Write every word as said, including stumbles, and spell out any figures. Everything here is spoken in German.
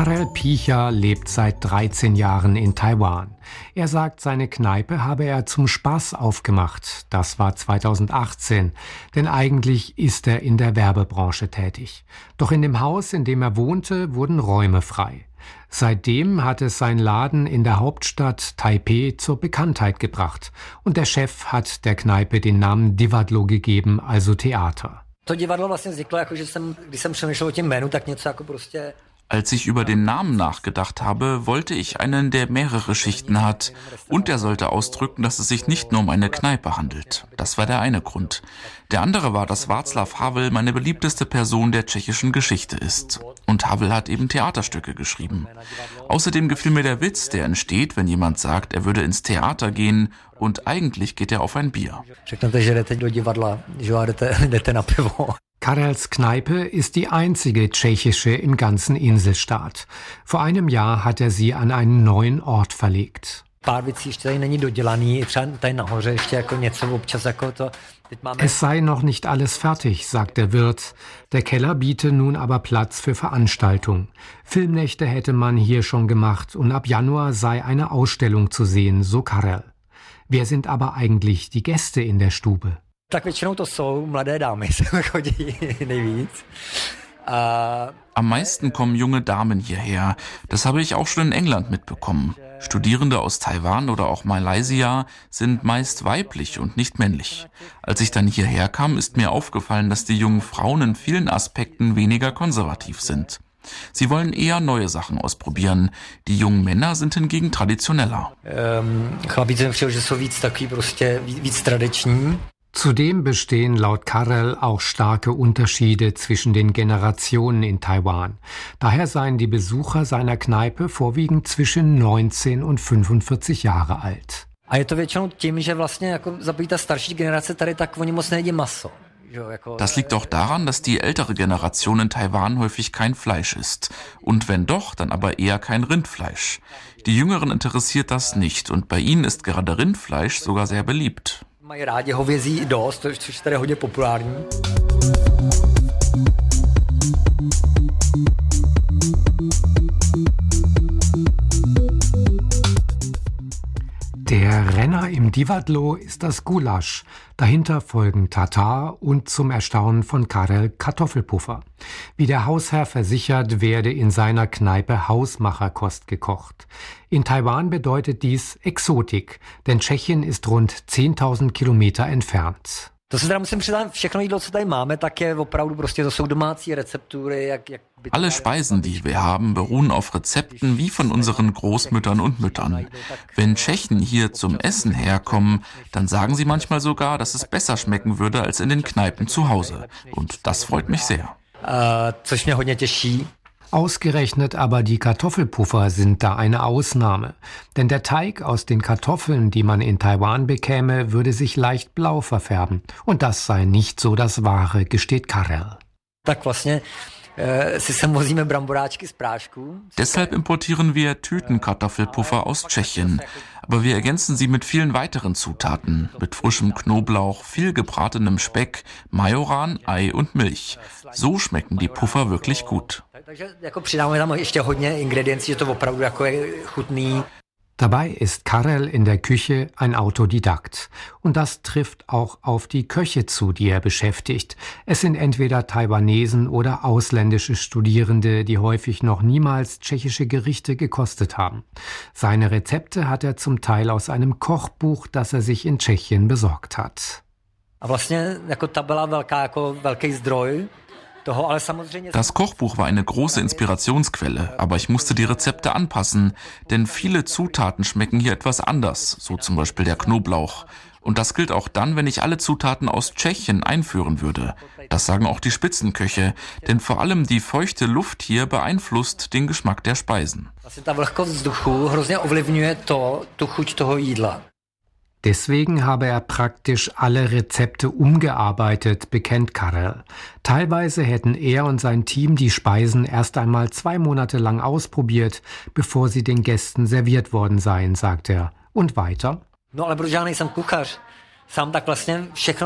Karel Picha lebt seit dreizehn Jahren in Taiwan. Er sagt, seine Kneipe habe er zum Spaß aufgemacht. Das war zweitausendachtzehn, denn eigentlich ist er in der Werbebranche tätig. Doch in dem Haus, in dem er wohnte, wurden Räume frei. Seitdem hat es sein Laden in der Hauptstadt Taipeh zur Bekanntheit gebracht. Und der Chef hat der Kneipe den Namen Divadlo gegeben, also Theater. To divadlo vlastně vzniklo, jako že jsem, když jsem přemýšlel o tím jménu, tak něco jako prostě. Als ich über den Namen nachgedacht habe, wollte ich einen, der mehrere Schichten hat. Und er sollte ausdrücken, dass es sich nicht nur um eine Kneipe handelt. Das war der eine Grund. Der andere war, dass Václav Havel meine beliebteste Person der tschechischen Geschichte ist. Und Havel hat eben Theaterstücke geschrieben. Außerdem gefiel mir der Witz, der entsteht, wenn jemand sagt, er würde ins Theater gehen und eigentlich geht er auf ein Bier. Karels Kneipe ist die einzige tschechische im ganzen Inselstaat. Vor einem Jahr hat er sie an einen neuen Ort verlegt. Es sei noch nicht alles fertig, sagt der Wirt. Der Keller biete nun aber Platz für Veranstaltungen. Filmnächte hätte man hier schon gemacht und ab Januar sei eine Ausstellung zu sehen, so Karel. Wer sind aber eigentlich die Gäste in der Stube? Tak většinou to jsou mladé dámy, sem chodí nejvíc. Am meisten kommen junge Damen hierher. Das habe ich auch schon in England mitbekommen. Studierende aus Taiwan oder auch Malaysia sind meist weiblich und nicht männlich. Als ich dann hierher kam, ist mir aufgefallen, dass die jungen Frauen in vielen Aspekten weniger konservativ sind. Sie wollen eher neue Sachen ausprobieren. Die jungen Männer sind hingegen traditioneller. Zudem bestehen laut Karel auch starke Unterschiede zwischen den Generationen in Taiwan. Daher seien die Besucher seiner Kneipe vorwiegend zwischen neunzehn und fünfundvierzig Jahre alt. Das liegt auch daran, dass die ältere Generation in Taiwan häufig kein Fleisch isst. Und wenn doch, dann aber eher kein Rindfleisch. Die Jüngeren interessiert das nicht und bei ihnen ist gerade Rindfleisch sogar sehr beliebt. Mají rádi hovězí dost, což je tady hodně populární. Der Renner im Divadlo ist das Gulasch. Dahinter folgen Tatar und zum Erstaunen von Karel Kartoffelpuffer. Wie der Hausherr versichert, werde in seiner Kneipe Hausmacherkost gekocht. In Taiwan bedeutet dies Exotik, denn Tschechien ist rund zehntausend Kilometer entfernt. Alle Speisen, die wir haben, beruhen auf Rezepten wie von unseren Großmüttern und Müttern. Wenn Tschechen hier zum Essen herkommen, dann sagen sie manchmal sogar, dass es besser schmecken würde als in den Kneipen zu Hause. Und das freut mich sehr. Ausgerechnet aber die Kartoffelpuffer sind da eine Ausnahme. Denn der Teig aus den Kartoffeln, die man in Taiwan bekäme, würde sich leicht blau verfärben. Und das sei nicht so das Wahre, gesteht Karel. Deshalb importieren wir Tütenkartoffelpuffer aus Tschechien. Aber wir ergänzen sie mit vielen weiteren Zutaten. Mit frischem Knoblauch, viel gebratenem Speck, Majoran, Ei und Milch. So schmecken die Puffer wirklich gut. Dabei ist Karel in der Küche ein Autodidakt. Und das trifft auch auf die Köche zu, die er beschäftigt. Es sind entweder Taiwanesen oder ausländische Studierende, die häufig noch niemals tschechische Gerichte gekostet haben. Seine Rezepte hat er zum Teil aus einem Kochbuch, das er sich in Tschechien besorgt hat. Das Kochbuch war eine große Inspirationsquelle, aber ich musste die Rezepte anpassen, denn viele Zutaten schmecken hier etwas anders, so zum Beispiel der Knoblauch. Und das gilt auch dann, wenn ich alle Zutaten aus Tschechien einführen würde. Das sagen auch die Spitzenköche, denn vor allem die feuchte Luft hier beeinflusst den Geschmack der Speisen. Deswegen habe er praktisch alle Rezepte umgearbeitet, bekennt Karel. Teilweise hätten er und sein Team die Speisen erst einmal zwei Monate lang ausprobiert, bevor sie den Gästen serviert worden seien, sagt er. Und weiter?